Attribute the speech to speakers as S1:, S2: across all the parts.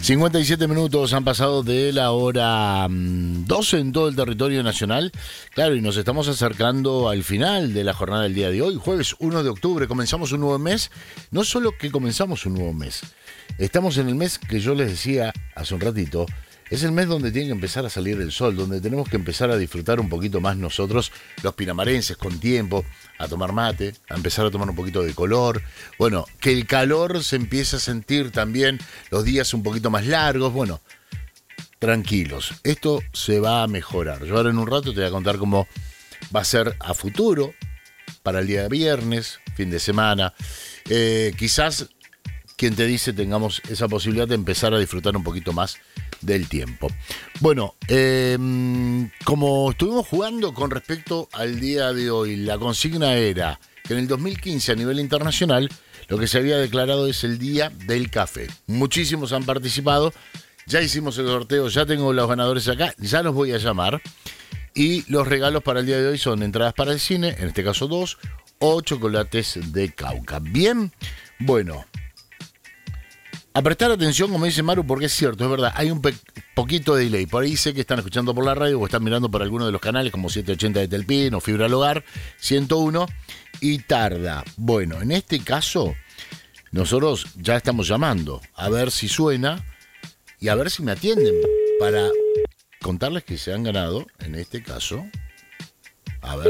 S1: 57 minutos han pasado de la hora 12 en todo el territorio nacional. Claro, y nos estamos acercando al final de la jornada del día de hoy, jueves 1 de octubre. Comenzamos un nuevo mes. No solo que comenzamos un nuevo mes, estamos en el mes que yo les decía hace un ratito. Es el mes donde tiene que empezar a salir el sol, donde tenemos que empezar a disfrutar un poquito más nosotros, los pinamarenses, con tiempo, a tomar mate, a empezar a tomar un poquito de color. Bueno, que el calor se empiece a sentir también, los días un poquito más largos. Bueno, tranquilos, esto se va a mejorar. Yo ahora en un rato te voy a contar cómo va a ser a futuro, para el día de viernes, fin de semana. Quizás, quien te dice, tengamos esa posibilidad de empezar a disfrutar un poquito más del tiempo. Bueno, como estuvimos jugando con respecto al día de hoy, la consigna era que en el 2015 a nivel internacional lo que se había declarado es el Día del Café. Muchísimos han participado, ya hicimos el sorteo, ya tengo los ganadores acá, ya los voy a llamar. Y los regalos para el día de hoy son entradas para el cine, en este caso 2, o chocolates de Cauca. Bien, bueno. A prestar atención, como dice Maru, porque es cierto, es verdad, hay un poquito de delay. Por ahí sé que están escuchando por la radio o están mirando por alguno de los canales como 780 de Telpin o Fibra al Hogar, 101, y tarda. Bueno, en este caso, nosotros ya estamos llamando a ver si suena y a ver si me atienden para contarles que se han ganado, en este caso. A ver,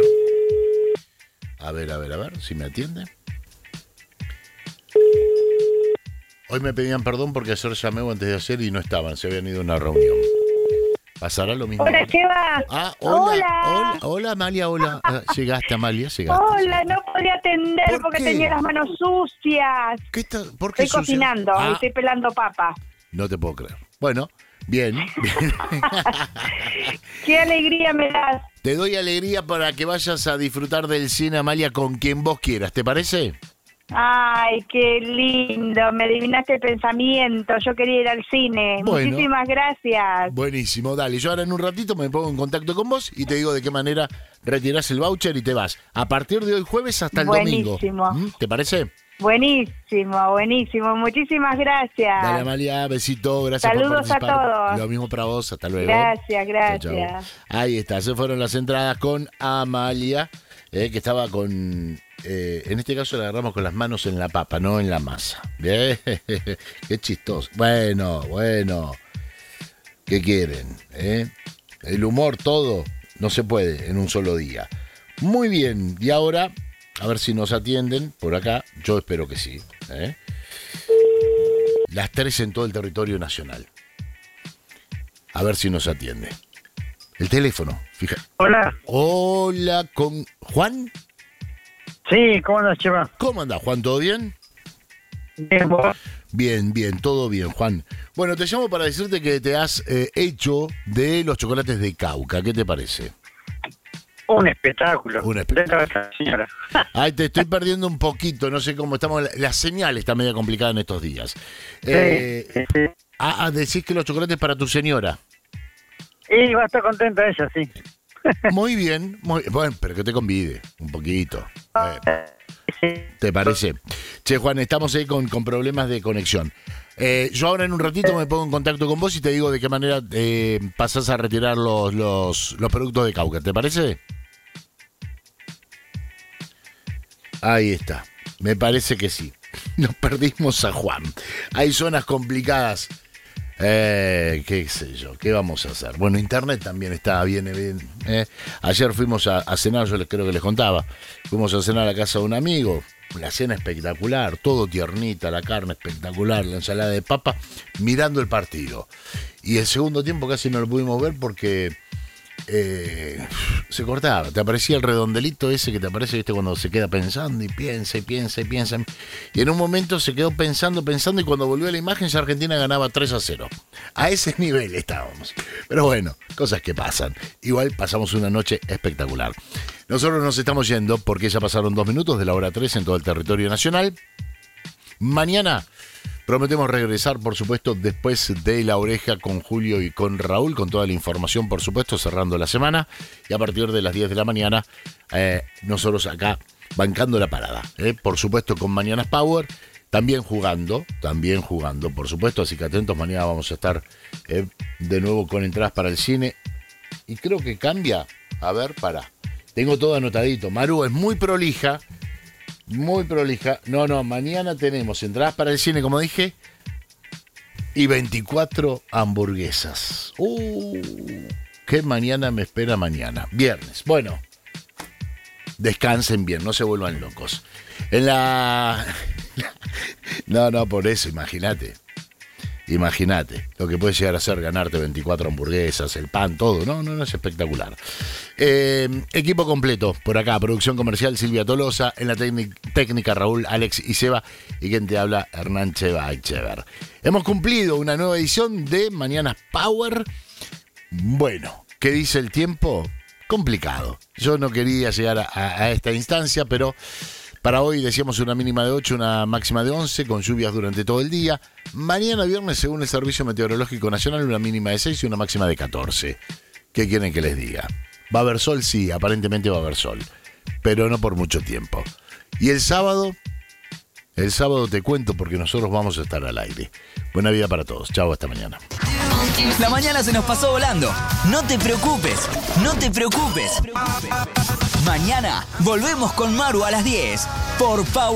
S1: si me atienden. Hoy me pedían perdón porque ayer llamé antes de ayer y no estaban, se habían ido a una reunión. ¿Pasará lo mismo?
S2: Hola, Cheva.
S1: Hola, Amalia, hola. Llegaste, Amalia, llegaste.
S2: Hola, no podía atender porque
S1: qué?
S2: tenía las manos sucias.
S1: ¿Por qué
S2: Estoy cocinando, estoy pelando papa.
S1: No te puedo creer. Bueno, bien.
S2: Qué alegría me das.
S1: Te doy alegría para que vayas a disfrutar del cine, Amalia, con quien vos quieras, ¿te parece?
S2: Ay, qué lindo, me adivinaste el pensamiento, yo quería ir al cine.
S1: Bueno,
S2: muchísimas gracias.
S1: Buenísimo, dale, yo ahora en un ratito me pongo en contacto con vos y te digo de qué manera retirás el voucher y te vas. A partir de hoy jueves hasta el domingo. ¿Te parece?
S2: Buenísimo, muchísimas gracias.
S1: Dale, Amalia, besito, gracias.
S2: Saludos
S1: por participar.
S2: a todos.
S1: Lo mismo para vos, hasta luego.
S2: Gracias.
S1: Chau, chau. Ahí está, se fueron las entradas con Amalia, que estaba con... en este caso la agarramos con las manos en la papa, no en la masa. Bien, qué chistoso. Bueno. ¿Qué quieren? El humor, todo, no se puede en un solo día. Muy bien, y ahora, a ver si nos atienden por acá. Yo espero que sí. Las 3 en todo el territorio nacional. A ver si nos atiende. El teléfono, fíjate. Hola, ¿con Juan?
S3: Sí, ¿cómo andas, Cheva?
S1: ¿Cómo andás, Juan? ¿Todo bien?
S3: Bien, ¿vos?
S1: Bien, todo bien, Juan. Bueno, te llamo para decirte que te has hecho de los chocolates de Cauca. ¿Qué te parece?
S3: Un espectáculo.
S1: Señora. Ay, te estoy perdiendo un poquito, no sé cómo estamos. La señal está media complicada en estos días.
S3: Sí.
S1: Decís que los chocolates para tu señora.
S3: Y va a estar contenta ella, sí.
S1: Muy bien, bueno, pero que te convide un poquito.
S3: Sí.
S1: ¿Te parece? Che, Juan, estamos ahí con problemas de conexión. Yo ahora en un ratito me pongo en contacto con vos y te digo de qué manera pasás a retirar los productos de Cauca. ¿Te parece? Ahí está. Me parece que sí. Nos perdimos a Juan. Hay zonas complicadas. Qué sé yo, ¿qué vamos a hacer? Bueno, internet también está bien. Ayer fuimos a cenar, creo que les contaba. Fuimos a cenar a la casa de un amigo. La cena espectacular, todo tiernita, la carne espectacular, la ensalada de papa, mirando el partido. Y el segundo tiempo casi no lo pudimos ver porque se cortaba. Te aparecía el redondelito ese que te aparece, ¿viste? Cuando se queda pensando y piensa. Y en un momento se quedó pensando y cuando volvió a la imagen ya Argentina ganaba 3-0. A ese nivel estábamos. Pero bueno, cosas que pasan. Igual pasamos una noche espectacular. Nosotros nos estamos yendo porque ya pasaron 2 minutos de la hora 3 en todo el territorio nacional. Mañana prometemos regresar, por supuesto, después de La Oreja con Julio y con Raúl, con toda la información, por supuesto, cerrando la semana. Y a partir de las 10 de la mañana, nosotros acá bancando la parada. Por supuesto, con Mañanas Power también jugando, por supuesto, así que atentos, mañana vamos a estar de nuevo con entradas para el cine. Y creo que cambia, a ver, tengo todo anotadito. Maru es muy prolija. No, mañana tenemos entradas para el cine, como dije, y 24 hamburguesas. ¿Qué mañana me espera mañana? Viernes. Bueno, descansen bien, no se vuelvan locos. No, por eso, imagínate lo que puede llegar a ser ganarte 24 hamburguesas, el pan, todo. No, es espectacular. Equipo completo por acá, producción comercial Silvia Tolosa, en la técnica Raúl, Alex y Seba, y quien te habla, Hernán Cheva Echever. Hemos cumplido una nueva edición de Mañanas Power. Bueno, ¿qué dice el tiempo? Complicado. Yo no quería llegar a esta instancia, pero para hoy decíamos una mínima de 8, una máxima de 11, con lluvias durante todo el día. Mañana viernes, según el Servicio Meteorológico Nacional, una mínima de 6 y una máxima de 14. ¿Qué quieren que les diga? ¿Va a haber sol? Sí, aparentemente va a haber sol, pero no por mucho tiempo. ¿Y el sábado? El sábado te cuento porque nosotros vamos a estar al aire. Buena vida para todos. Chao, hasta mañana.
S4: La mañana se nos pasó volando. No te preocupes. Mañana volvemos con Maru a las 10 por Power.